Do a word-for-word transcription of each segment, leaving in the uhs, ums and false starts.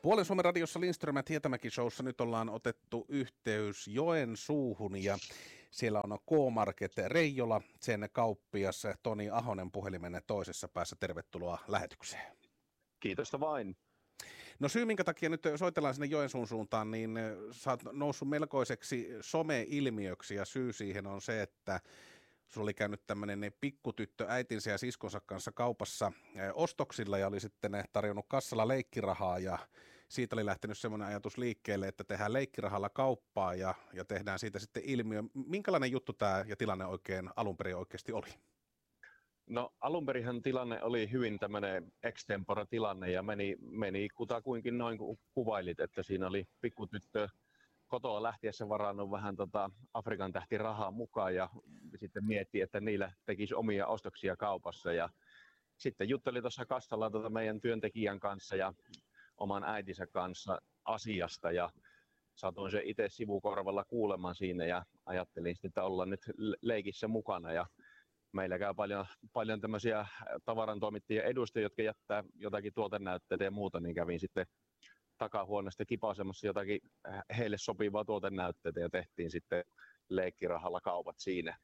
Puolen Suomen radiossa Lindström ja Tietämäki showssa nyt ollaan otettu yhteys Joensuuhun ja siellä on K-Market Reijola, sen kauppias Toni Ahonen puhelimen toisessa päässä. Tervetuloa lähetykseen. Kiitos vain. No syy, minkä takia nyt soitellaan sinne Joensuun suuntaan, niin sä oot noussut melkoiseksi some-ilmiöksi ja syy siihen on se, että sulla oli käynyt tämmöinen pikkutyttö äitinsä ja siskonsa kanssa kaupassa ostoksilla ja oli sitten tarjonnut kassalla leikkirahaa ja siitä oli lähtenyt semmoinen ajatus liikkeelle, että tehdään leikkirahalla kauppaa ja, ja tehdään siitä sitten ilmiö. Minkälainen juttu tämä ja tilanne oikein alun perin oikeasti oli? No alunperinhän tilanne oli hyvin tämmöinen extempore tilanne ja meni, meni kutakuinkin noin kuin kuvailit, että siinä oli pikkutyttö kotoa lähtiessä varannut vähän tota Afrikan tähti rahaa mukaan ja sitten mietti, että niillä tekisi omia ostoksia kaupassa ja sitten jutteli tuossa kassalla tota meidän työntekijän kanssa ja oman äitinsä kanssa asiasta ja satuin se itse sivukorvalla kuulemaan siinä ja ajattelin sitten, että ollaan nyt leikissä mukana ja meillä käy paljon, paljon tämmöisiä tavarantoimittajien edustajia, jotka jättää jotakin tuotennäytteitä ja muuta, niin kävin sitten takahuoneesta kipaisemassa jotakin heille sopivaa tuotennäytteitä ja tehtiin sitten leikkirahalla kaupat siinä.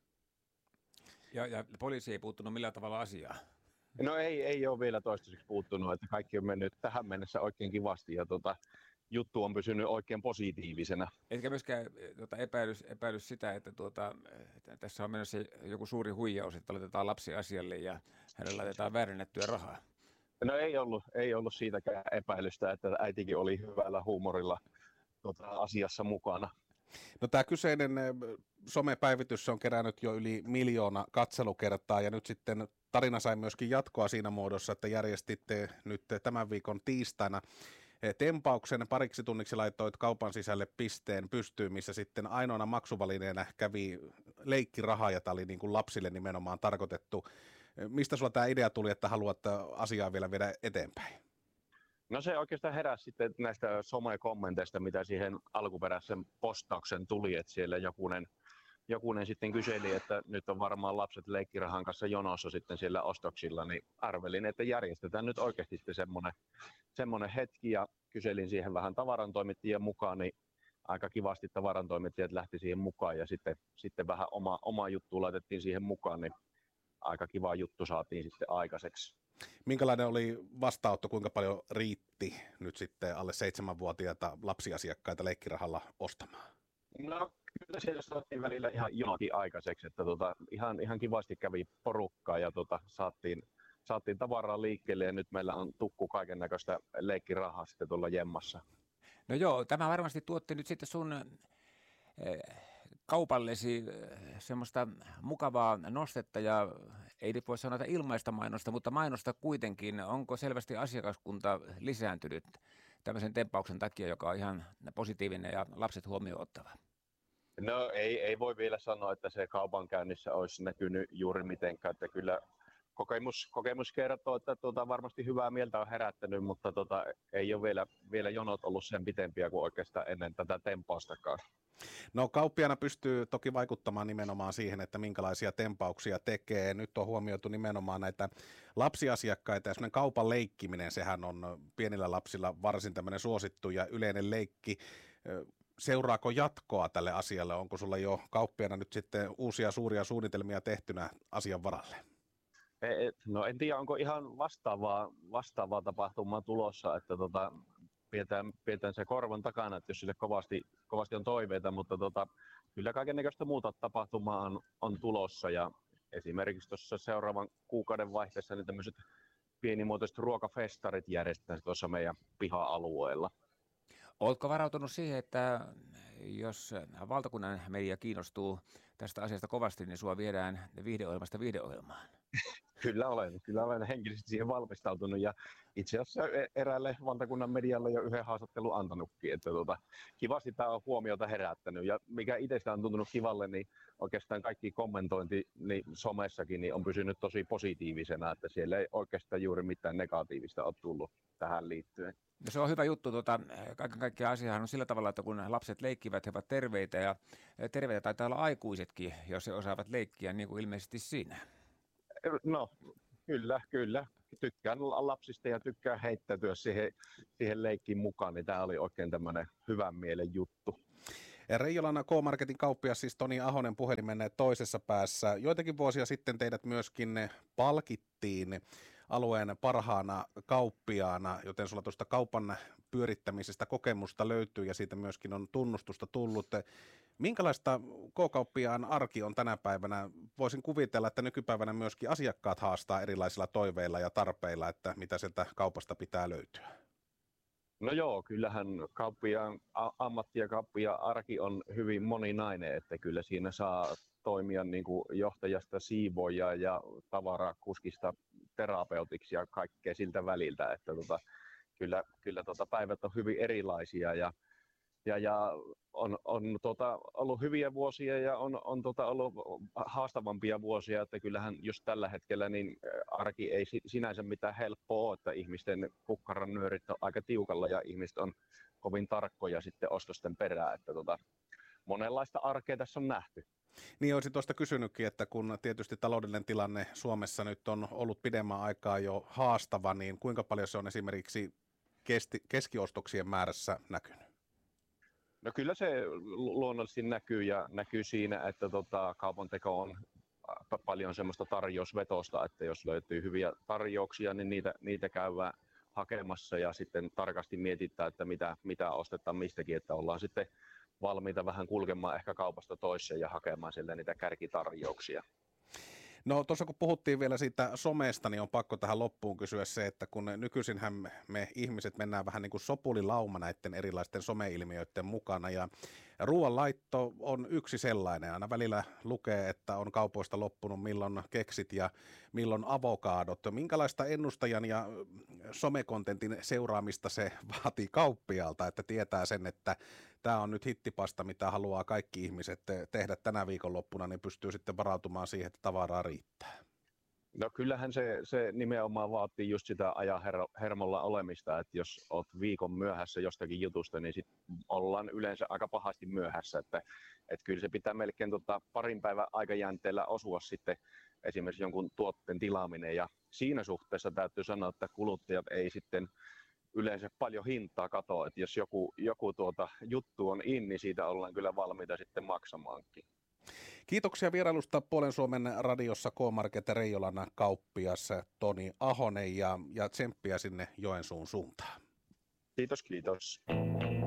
Ja, ja poliisi ei puuttunut millään tavalla asiaan? No ei, ei ole vielä toistaiseksi puuttunut, että kaikki on mennyt tähän mennessä oikein kivasti ja tota, juttu on pysynyt oikein positiivisena. Etkä myöskään tuota, epäilys, epäilys sitä, että tuota, tässä on menossa joku suuri huijaus, että laitetaan lapsi asialle ja hänelle laitetaan väärennettyä rahaa? No ei ollut, ei ollut siitäkään epäilystä, että äitikin oli hyvällä huumorilla tota, asiassa mukana. No tämä kyseinen somepäivitys on kerännyt jo yli miljoona katselukertaa ja nyt sitten tarina sai myöskin jatkoa siinä muodossa, että järjestitte nyt tämän viikon tiistaina tempauksen. Pariksi tunniksi laitoit kaupan sisälle pisteen pystyyn, missä sitten ainoana maksuvälineenä kävi leikkiraha ja tämä oli niin kuin lapsille nimenomaan tarkoitettu. Mistä sulla tämä idea tuli, että haluat asiaa vielä viedä eteenpäin? No se oikeastaan heräsi sitten näistä some-kommenteista, mitä siihen alkuperäisen postauksen tuli, että siellä jokunen, jokunen sitten kyseli, että nyt on varmaan lapset leikkirahan kanssa jonossa sitten siellä ostoksilla, niin arvelin, että järjestetään nyt oikeasti sitten semmoinen, semmoinen hetki ja kyselin siihen vähän tavarantoimittajien mukaan, niin aika kivasti tavarantoimittajat lähti siihen mukaan ja sitten, sitten vähän oma, oma juttu laitettiin siihen mukaan, niin aika kiva juttu saatiin sitten aikaiseksi. Minkälainen oli vastaanotto, kuinka paljon riitti nyt sitten alle seitsemänvuotiaita lapsiasiakkaita leikkirahalla ostamaan? No kyllä siellä saatiin välillä ihan jonakin aikaiseksi, että tota, ihan, ihan kivasti kävi porukkaa ja tota, saatiin, saatiin tavaraa liikkeelle ja nyt meillä on tukku kaiken näköistä leikkirahaa sitten tuolla jemmassa. No joo, tämä varmasti tuotti nyt sitten sun eh, kaupallesi semmoista mukavaa nostetta ja ei nyt voi sanoa, että ilmaista mainosta, mutta mainosta kuitenkin. Onko selvästi asiakaskunta lisääntynyt tämmöisen tempauksen takia, joka on ihan positiivinen ja lapset huomioon ottava? No ei, ei voi vielä sanoa, että se kaupankäynnissä olisi näkynyt juuri mitenkään, että kyllä kokemus, kokemus kertoo, että tuota, varmasti hyvää mieltä on herättänyt, mutta tuota, ei ole vielä, vielä jonot ollut sen pitempiä kuin oikeastaan ennen tätä tempaustakaan. No kauppiana pystyy toki vaikuttamaan nimenomaan siihen, että minkälaisia tempauksia tekee. Nyt on huomioitu nimenomaan näitä lapsiasiakkaita ja semmoinen kaupan leikkiminen, sehän on pienillä lapsilla varsin tämmöinen suosittu ja yleinen leikki. Seuraako jatkoa tälle asialle? Onko sulla jo kauppiana nyt sitten uusia suuria suunnitelmia tehtynä asian varalle? No en tiedä, onko ihan vastaavaa, vastaavaa tapahtumaa tulossa, että tota, pidetään, pidetään se korvan takana, että jos sille kovasti, kovasti on toiveita, mutta tota, kyllä kaikennäköistä muuta tapahtumaa on, on tulossa ja esimerkiksi tuossa seuraavan kuukauden vaihteessa niin tämmöiset pienimuotoiset ruokafestarit järjestetään tuossa meidän piha-alueella. Oletko varautunut siihen, että jos valtakunnan media kiinnostuu tästä asiasta kovasti, niin sua viedään viihdeohjelmasta viihdeohjelmaan? Kyllä olen, kyllä olen henkilöisesti siihen valmistautunut ja itse asiassa eräälle valtakunnan medialle jo yhden haastattelun antanutkin, että tuota, kivasti tämä on huomiota herättänyt ja mikä itsestä on tuntunut kivalle, niin oikeastaan kaikki kommentointi niin somessakin niin on pysynyt tosi positiivisena, että siellä ei oikeastaan juuri mitään negatiivista ole tullut tähän liittyen. No se on hyvä juttu. Tuota, kaiken kaikkiaan asiahan on sillä tavalla, että kun lapset leikkivät, he ovat terveitä ja terveitä taitaa olla aikuisetkin, jos he osaavat leikkiä, niin kuin ilmeisesti siinä. No kyllä, kyllä. tykkään lapsista ja tykkään heittäytyä siihen, siihen leikkiin mukaan, niin tämä oli oikein tämmöinen hyvän mielen juttu. Reijolan K-Marketin kauppias siis Toni Ahonen puhelimen toisessa päässä. Joitakin vuosia sitten teidät myöskin palkittiin alueen parhaana kauppiaana, joten sulla tuosta kaupan pyörittämisestä kokemusta löytyy ja siitä myöskin on tunnustusta tullut. Minkälaista K-kauppiaan arki on tänä päivänä? Voisin kuvitella, että nykypäivänä myöskin asiakkaat haastaa erilaisilla toiveilla ja tarpeilla, että mitä sieltä kaupasta pitää löytyä. No joo, kyllähän kauppiaan ammatti ja kauppiaan arki on hyvin moninainen, että kyllä siinä saa toimia niin kuin johtajasta siivoojaa ja tavarakuskista terapeutiksi ja kaikkea siltä väliltä, että tota, kyllä, kyllä tota päivät on hyvin erilaisia ja, ja, ja on, on tota, ollut hyviä vuosia ja on, on tota, ollut haastavampia vuosia, että kyllähän just tällä hetkellä niin arki ei sinänsä mitään helppoa ole, että ihmisten kukkaran nyörit on aika tiukalla ja ihmiset on kovin tarkkoja sitten ostosten perään, että tota, monenlaista arkea tässä on nähty. Niin olisin tuosta kysynytkin, että kun tietysti taloudellinen tilanne Suomessa nyt on ollut pidemmän aikaa jo haastava, niin kuinka paljon se on esimerkiksi kesti, keskiostoksien määrässä näkynyt? No kyllä se luonnollisesti näkyy ja näkyy siinä, että tota, kaupan teko on paljon semmoista tarjousvetosta, että jos löytyy hyviä tarjouksia, niin niitä, niitä käydään hakemassa ja sitten tarkasti mietitään, että mitä, mitä ostetaan mistäkin, että ollaan sitten valmiita vähän kulkemaan ehkä kaupasta toiseen ja hakemaan sieltä niitä kärkitarjouksia. No tuossa kun puhuttiin vielä siitä somesta, niin on pakko tähän loppuun kysyä se, että kun nykyisinhän me ihmiset mennään vähän niin kuin sopulilauma näiden erilaisten someilmiöiden mukana ja ruoanlaitto on yksi sellainen. Aina välillä lukee, että on kaupoista loppunut milloin keksit ja milloin avokaadot. Minkälaista ennustajan ja somekontentin seuraamista se vaatii kauppialta, että tietää sen, että tämä on nyt hittipasta, mitä haluaa kaikki ihmiset tehdä tänä viikonloppuna, niin pystyy sitten varautumaan siihen, että tavaraa riittää. No kyllähän se, se nimenomaan vaatii just sitä ajan her- hermolla olemista, että jos olet viikon myöhässä jostakin jutusta, niin sit ollaan yleensä aika pahasti myöhässä, että, että kyllä se pitää melkein tota parin päivän aikajänteellä osua sitten esimerkiksi jonkun tuotteen tilaaminen, ja siinä suhteessa täytyy sanoa, että kuluttajat ei sitten yleensä paljon hintaa katoa, että jos joku, joku tuota juttu on in, niin siitä ollaan kyllä valmiita sitten maksamaankin. Kiitoksia vierailusta Puolen Suomen radiossa K-Market Reijolan kauppias Toni Ahonen ja, ja tsemppiä sinne Joensuun suuntaan. Kiitos, kiitos.